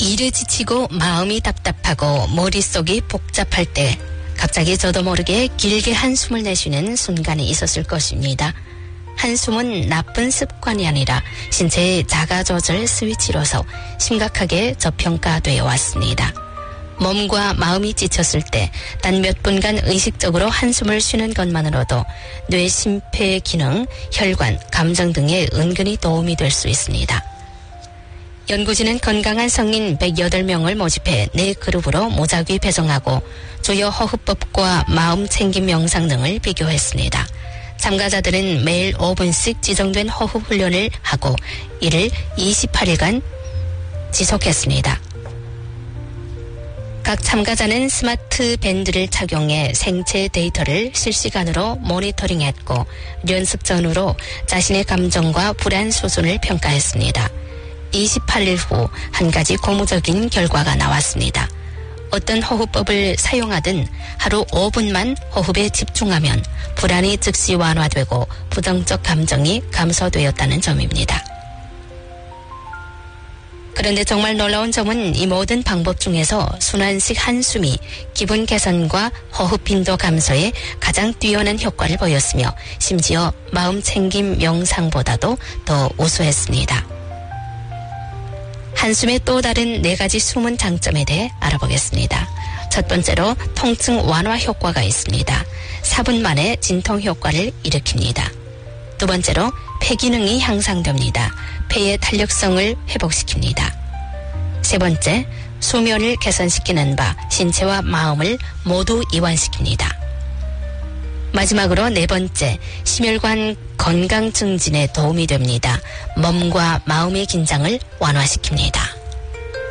일에 지치고 마음이 답답하고 머릿속이 복잡할 때 갑자기 저도 모르게 길게 한숨을 내쉬는 순간이 있었을 것입니다. 한숨은 나쁜 습관이 아니라 신체의 자가조절 스위치로서 심각하게 저평가되어 왔습니다. 몸과 마음이 지쳤을 때 단 몇 분간 의식적으로 한숨을 쉬는 것만으로도 뇌 심폐 기능, 혈관, 감정 등에 은근히 도움이 될 수 있습니다. 연구진은 건강한 성인 108명을 모집해 4그룹으로 무작위 배정하고 주요 호흡법과 마음 챙김 명상 등을 비교했습니다. 참가자들은 매일 5분씩 지정된 호흡 훈련을 하고 이를 28일간 지속했습니다. 각 참가자는 스마트 밴드를 착용해 생체 데이터를 실시간으로 모니터링했고 연습 전후로 자신의 감정과 불안 수준을 평가했습니다. 28일 후 한 가지 고무적인 결과가 나왔습니다. 어떤 호흡법을 사용하든 하루 5분만 호흡에 집중하면 불안이 즉시 완화되고 부정적 감정이 감소되었다는 점입니다. 그런데 정말 놀라운 점은 이 모든 방법 중에서 순환식 한숨이 기분 개선과 호흡 빈도 감소에 가장 뛰어난 효과를 보였으며 심지어 마음 챙김 명상보다도 더 우수했습니다. 한숨의 또 다른 4가지 숨은 장점에 대해 알아보겠습니다. 첫 번째로 통증 완화 효과가 있습니다. 4분 만에 진통 효과를 일으킵니다. 두 번째로 폐 기능이 향상됩니다. 폐의 탄력성을 회복시킵니다. 세 번째, 수면을 개선시키는 바 신체와 마음을 모두 이완시킵니다. 마지막으로 4번째, 심혈관 건강 증진에 도움이 됩니다. 몸과 마음의 긴장을 완화시킵니다.